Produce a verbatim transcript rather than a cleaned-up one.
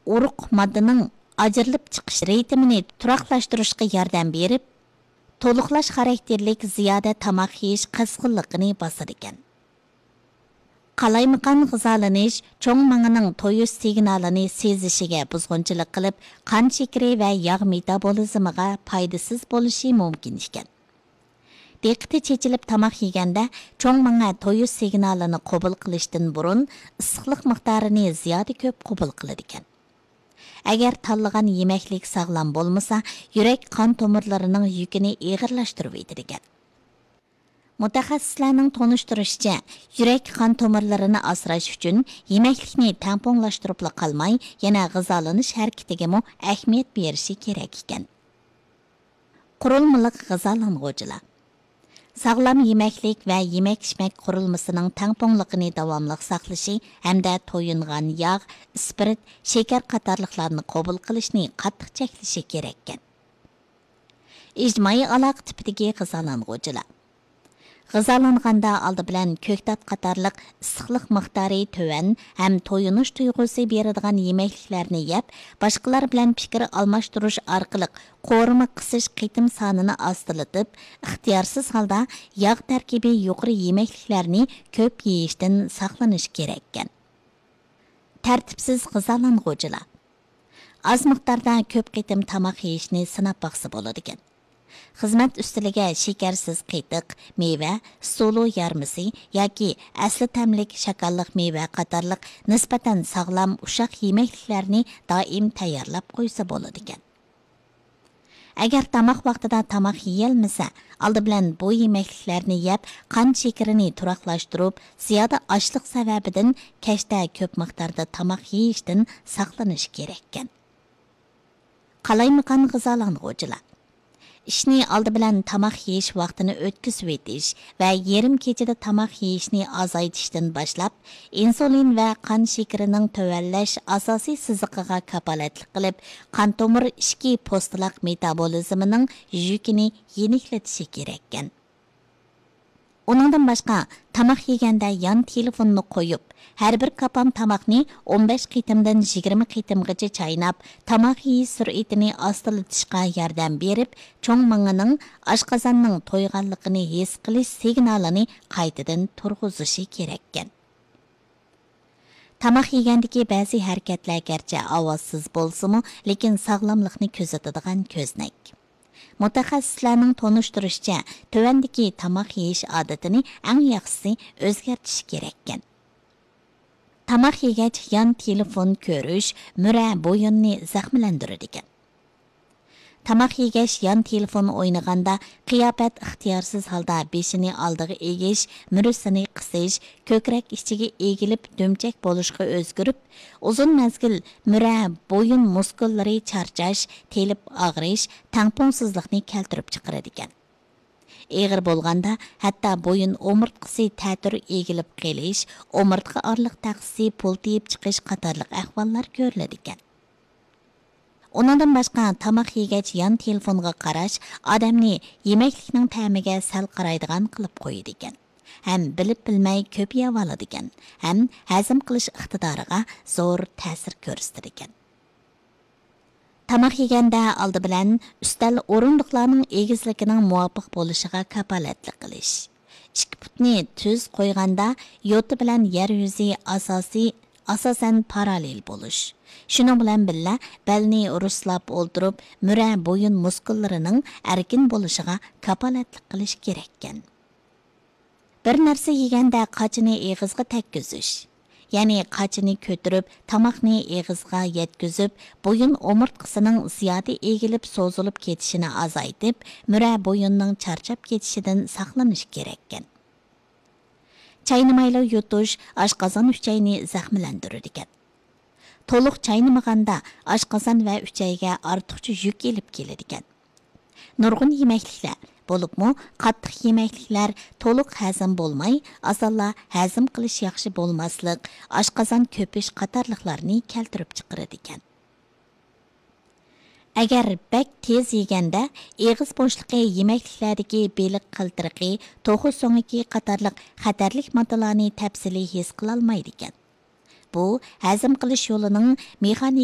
urug' moddaning ajrilib chiqish ritmini turaqlashtirishga yordam berib, to'liqlash xarakterlik ziyoda tamoq yeyish qizg'inligini bosar ekan. Qalaymaqan g'izalanish cho'ng mang'ining to'yish signalini sezishiga buzg'unchilik qilib, qon shakari va yog' metabolizmiga foydasiz bo'lishi mumkin ekan. Diqqati chechilib tamoq yeganda cho'ng manga to'yish signalini qabul qilishdan burun issiqlik miqdorini ziyoda ko'p qabul qiladi ekan. Agar tanlagan yemaklik sog'lom bo'lmasa, yurak qon tomirlarining yukini og'irlashtirib ekan. Mutaxassislarning tonishtirishicha, yurak qon tomirlarini asrash uchun yemaklikni tamponlashtirib qolmay, yana g'izalanish harakatiga mo ahamiyat berishi kerak ekan. Qurilmalik g'izalang'uvchilar sağlam yeməklik və yemək-içmək qurulmasının tamponluğunu davamlıq saqlaşı hamda toyunğan yağ, spirit, şeker qatarlıqlarını qabul qilishni qattiq cheklashi kerak ekan. İctimai aloqa tipidagi g'izalang'uvchilar g'izalanganda oldi bilan ko'ktat qatarliq issiqlik miqdori to'van ham to'yinish tuyg'usi beradigan yemakliklarni yeb, boshqalar bilan fikr almashtirish orqali qo'rma qisish qitim sonini ostilatib, ixtiyorsiz holda yog' tarkibi yuqori yemakliklarni ko'p yeyishdan saqlanish kerak ekan. Tartibsiz g'izalang'uvchilar oz miqdorda ko'p qitim tamoq yeyishni sinab baqsa bo'ladi ekan. Xizmat ustiliga shekarsiz qiytiq, meva, sulu yarmisi yoki asli tamlik shakarliq meva qatorliq nisbatan sog'lom ushaq yemakliklarni doim tayyorlab qo'ysa bo'ladi ekan. Agar tamoq vaqtida tamoq yeyilmasa, oldi bilan bu yemakliklarni yeb, qon shakarini turaqlashtirib, ziyoda ochliq sababidan kashda ko'p miqdorda tamoq yeyishdan saqlanish kerak ekan. Qalaymaqan g'izalang'uvchilar ishni oldi bilan tamoq yeyish vaqtini o'tkazib o'tish va yarim kechada tamoq yeyishni azaytishdan boshlab, insulin va qon shakarining tuvanlash asosiy siziqiga kapolatlik qilib, qon tomir ichki postaloq metabolizmining yukini yeniklatishi kerak ekan. Uningdan boshqa, tamoq yeganda yon telefonni qo'yib, har bir kapam tamoqni o'n besh qitimdan yigirma qitimgacha chaynab, tamoq yeyish sur'atini ostilatishga yordam berib, cho'ng mang'ining oshqozonning to'yganligini his qilish signalini qaytadan turg'izishi kerak ekan. Tamoq yegandagi ba'zi harakatlar garchi ovozsiz bo'lsa-mu, lekin sog'lomlikni ko'rsatadigan ko'znak. Mutaxassislarning tonishtirishicha, tuvandagi tamoq yeyish odatini eng yaxshisi o'zgartish kerak ekan. Tamoq yegach yon telefon ko'rish mura bo'yinni zaxmlantiradi ekan. Tamoq yegach yon telefon o'ynaganda qiyofat ixtiyorsiz holda beshini oldiga egish, murasini qisish, ko'krak ichiga egilib do'mchak bo'lishga o'zgarib, uzun mazgil mura bo'yin muskullari charchash, telib og'rish, tamponsizlikni keltirib chiqaradi ekan. Eg'ir bo'lganda hatto bo'yin o'mirtqisi ta'tir egilib qelish, o'mirtqa orliq taqsisi pultiyib chiqish qatorliq ahvollar ko'riladi ekan. Ondan boshqa tamoq yegach yon telefonga qarash odamni yemaklikning ta'miga sal qaraydigan qilib qo'yadi ekan. Ham bilib bilmay ko'p yeb oladi ekan. Ham hazm qilish iqtidoriga zo'r ta'sir ko'rsatadi ekan. Tamoq yeganda oldi bilan ustal o'rindiqlarning egizligining muvofiq bo'lishiga kapolatlik qilish. Ikki putni tuz qo'yganda yo'ti bilan yer yuzi asosiy asosan parallel bo'lish. Shuning bilan billa belni uruslab o'ltirib, mura bo'yin muskullarining erkin bo'lishiga kapolatlik qilish kerak ekan. Bir narsa yeganda qochini eg'izga tekkizish, ya'ni qochini ko'tarib, tomoqni eg'izga yetkazib, bo'yin o'mirtqisining ziyoda egilib so'zilib ketishini azaytib, mura bo'yinning charchab ketishidan saqlanish kerak ekan. Chaynamayla yutish oshqozon uchayni zaxmlantiradi ekan. To'liq chaynamaganda oshqozon va uchayga ortiqcha yuk elib keladi ekan. Nurg'un yemakliklar, bo'libmi qattiq yemakliklar to'liq hazm bo'lmay, asalla hazm qilish yaxshi bo'lmaslik, oshqozon ko'pish qatorliqlarni keltirib chiqaradi ekan. Agar bak tez yeganda eg'iz bo'shliqi yemakliklardagi beliq qiltiriqi, to'xu so'ngiki qatorliq xatarlik moddalarni tafsiliy his qila olmaydi ekan. Bu hazm qilish yo'lining mexanik